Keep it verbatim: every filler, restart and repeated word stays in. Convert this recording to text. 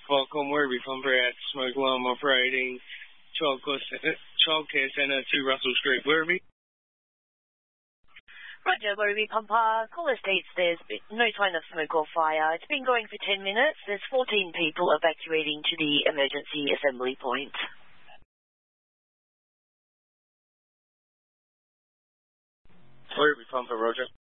Falcon Werby Pumper at Smoke Alarm operating childcare centre to Russell Street, Werby. Roger, Werby Pumper. Caller states there's no sign of smoke or fire. It's been going for ten minutes. There's fourteen people evacuating to the emergency assembly point. Werby Pumper, Roger.